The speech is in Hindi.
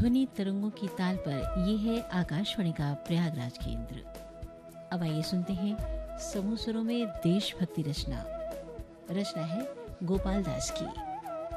ध्वनि तरंगों की ताल पर ये है आकाशवाणी का प्रयागराज केंद्र। अब आइए सुनते हैं समूह सुरों में देशभक्ति रचना। रचना है गोपाल दास की।